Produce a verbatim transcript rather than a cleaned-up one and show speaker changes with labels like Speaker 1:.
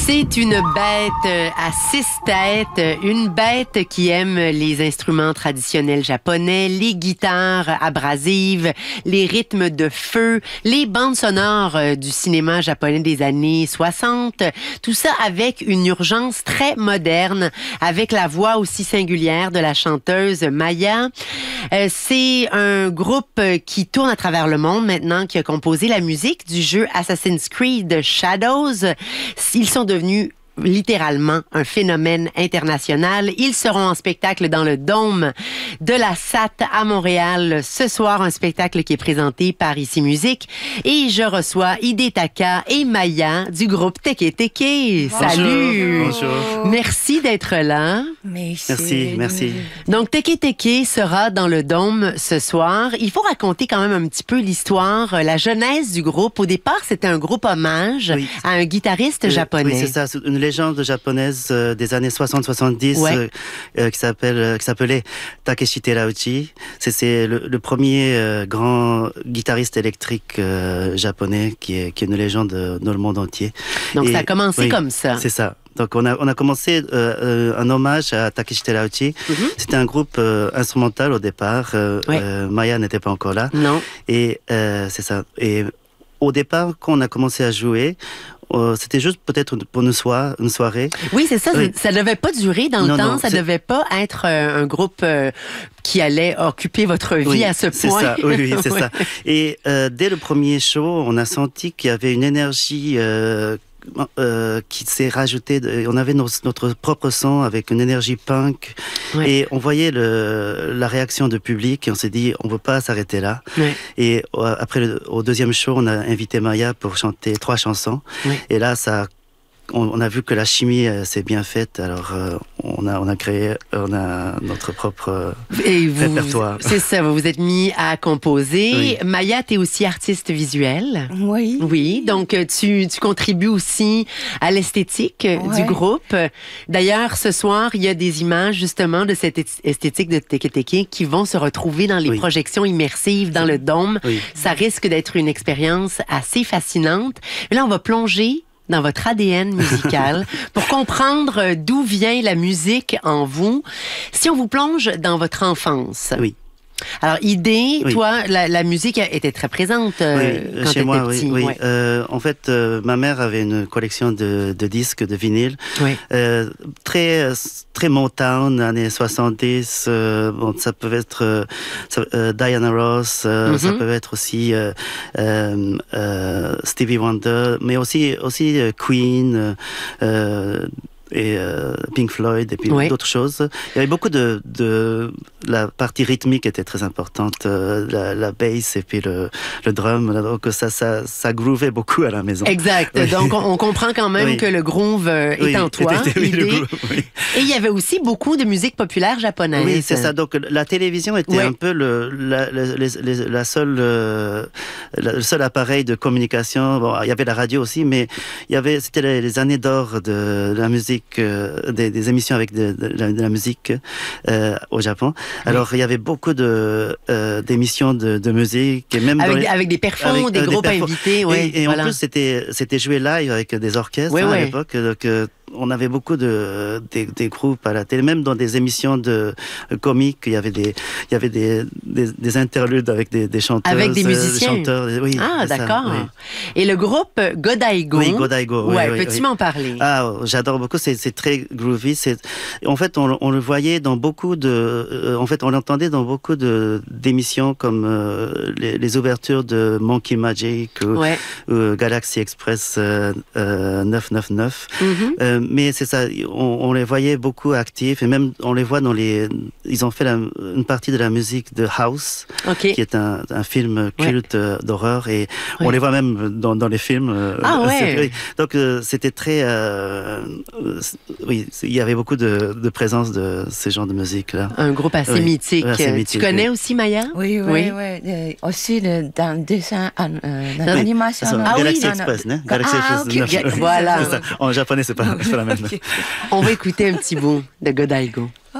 Speaker 1: C'est une bête à six têtes, une bête qui aime les instruments traditionnels japonais, les guitares abrasives, les rythmes de feu, les bandes sonores du cinéma japonais des années soixante. Tout ça avec une urgence très moderne, avec la voix aussi singulière de la chanteuse Maya. Euh, c'est un groupe qui tourne à travers le monde maintenant, qui a composé la musique du jeu Assassin's Creed Shadows. Ils sont devenus littéralement un phénomène international. Ils seront en spectacle dans le Dôme de la S A T à Montréal ce soir, un spectacle qui est présenté par Ici Musique. Et je reçois Hidetaka et Maya du groupe Teke Teke. Salut!
Speaker 2: Bonjour.
Speaker 1: Merci d'être là.
Speaker 2: Merci, merci.
Speaker 1: Donc, Teke Teke sera dans le Dôme ce soir. Il faut raconter quand même un petit peu l'histoire, la genèse du groupe. Au départ, c'était un groupe hommage oui. à un guitariste
Speaker 2: euh,
Speaker 1: japonais.
Speaker 2: Oui, c'est ça. Une légende japonaise euh, des années soixante soixante-dix
Speaker 1: ouais.
Speaker 2: euh, euh, qui s'appelle euh, qui s'appelait Takeshi Terauchi. C'est, c'est le, le premier euh, grand guitariste électrique euh, japonais qui est, qui est une légende euh, dans le monde entier.
Speaker 1: Donc,
Speaker 2: Et,
Speaker 1: ça a commencé
Speaker 2: oui,
Speaker 1: comme ça.
Speaker 2: C'est ça. Donc on a on a commencé euh, euh, un hommage à Takeshi Terauchi. Mm-hmm. C'était un groupe euh, instrumental au départ. Euh, ouais. euh, Maya n'était pas encore là.
Speaker 1: Non.
Speaker 2: Et euh, c'est ça. Et au départ, quand on a commencé à jouer, Euh, c'était juste peut-être pour une, soir, une soirée.
Speaker 1: Oui, c'est ça. Oui. Ça ne devait pas durer dans le
Speaker 2: non,
Speaker 1: temps.
Speaker 2: Non,
Speaker 1: ça ne
Speaker 2: c'est...
Speaker 1: devait pas être euh, un groupe euh, qui allait occuper votre vie
Speaker 2: oui,
Speaker 1: à ce
Speaker 2: c'est
Speaker 1: point.
Speaker 2: Ça. Oui, oui, c'est ouais. ça. Et euh, dès le premier show, on a senti qu'il y avait une énergie euh, Euh, qui s'est rajouté. De, on avait nos, notre propre son avec une énergie punk ouais. et on voyait le, la réaction du public et on s'est dit on ne veut pas s'arrêter là. Ouais. Et euh, après le, au deuxième show, on a invité Maya pour chanter trois chansons ouais. et là ça On, on a vu que la chimie euh, s'est bien faite, alors euh, on a on a créé on a notre propre euh,
Speaker 1: Et vous,
Speaker 2: répertoire.
Speaker 1: C'est ça, vous vous êtes mis à composer. Oui. Maya, tu es aussi artiste visuelle.
Speaker 3: Oui.
Speaker 1: Oui, donc tu tu contribues aussi à l'esthétique ouais. du groupe. D'ailleurs, ce soir, il y a des images justement de cette esthétique de Teke Teke qui vont se retrouver dans les oui. projections immersives dans le Dôme. Oui. Ça risque d'être une expérience assez fascinante. Mais là, on va plonger dans votre A D N musical pour comprendre d'où vient la musique en vous. Si on vous plonge dans votre enfance.
Speaker 2: Oui.
Speaker 1: Alors, Idée, oui. toi, la, la musique était très présente euh,
Speaker 2: oui,
Speaker 1: quand
Speaker 2: chez moi,
Speaker 1: petit.
Speaker 2: Oui, oui.
Speaker 1: Ouais.
Speaker 2: Euh, en fait, euh, ma mère avait une collection de, de disques, de vinyles,
Speaker 1: oui.
Speaker 2: euh, très très Motown, années soixante-dix. Euh, bon, ça peut être euh, ça, euh, Diana Ross, euh, mm-hmm. ça peut être aussi euh, euh, euh, Stevie Wonder, mais aussi aussi euh, Queen. Euh, et euh, Pink Floyd et puis oui. d'autres choses. Il y avait beaucoup de, de la partie rythmique était très importante, euh, la, la bass et puis le, le drum. Donc ça, ça, ça groovait beaucoup à la maison.
Speaker 1: Exact. Oui. Donc on, on comprend quand même oui. que le groove est oui. en toi.
Speaker 2: Était, oui, groove, oui.
Speaker 1: Et il y avait aussi beaucoup de musique populaire japonaise.
Speaker 2: Oui, c'est ça. Donc la télévision était oui. un peu le, la, la, la, la seule, euh, le seul appareil de communication. Bon, il y avait la radio aussi, mais il y avait, c'était les, les années d'or de, de la musique. Euh, des, des émissions avec de, de, de, la, de la musique euh, au Japon. Alors oui. il y avait beaucoup de euh, d'émissions de, de musique et même
Speaker 1: avec,
Speaker 2: dans les,
Speaker 1: avec des perfos, avec, des euh, groupes des perfos. invités. Ouais,
Speaker 2: et et
Speaker 1: voilà.
Speaker 2: en plus c'était c'était joué live avec des orchestres oui, hein, oui. à l'époque. Donc euh, on avait beaucoup de des, des groupes à la télé, même dans des émissions de euh, comiques. Il y avait des il y avait des des, des interludes avec des, des chanteurs,
Speaker 1: avec des musiciens.
Speaker 2: Des chanteurs, oui,
Speaker 1: ah d'accord.
Speaker 2: Ça, oui.
Speaker 1: Et le groupe Godaigo.
Speaker 2: Oui, Godaigo. Oui,
Speaker 1: ouais,
Speaker 2: oui,
Speaker 1: peux-tu
Speaker 2: oui.
Speaker 1: m'en parler?
Speaker 2: Ah, j'adore beaucoup. C'est c'est très groovy. C'est en fait on, on le voyait dans beaucoup de euh, en fait on l'entendait dans beaucoup de d'émissions comme euh, les, les ouvertures de Monkey Magic ou,
Speaker 1: ouais.
Speaker 2: ou Galaxy Express euh, euh, neuf cent quatre-vingt-neuf. Mm-hmm. Euh, mais c'est ça, on, on les voyait beaucoup actifs et même on les voit dans les ils ont fait la, une partie de la musique de House,
Speaker 1: okay.
Speaker 2: qui est un, un film culte ouais. d'horreur et ouais. on les voit même dans, dans les films.
Speaker 1: Ah ouais.
Speaker 2: Donc euh, c'était très euh, oui, il y avait beaucoup de, de présence de ce genre de musique-là.
Speaker 1: Un groupe assez, oui. mythique. assez mythique. Tu connais oui. aussi aussi, Maya?
Speaker 3: Oui, oui, oui. oui. Euh, aussi le, dans le dessin, euh, dans oui. l'animation.
Speaker 2: Ah, Galaxy oui, Express, non? Galaxy
Speaker 1: ah,
Speaker 2: Express.
Speaker 1: Okay. Voilà.
Speaker 2: En japonais, c'est pas, c'est pas la même.
Speaker 1: Okay. On va écouter un petit bout de Godaigo.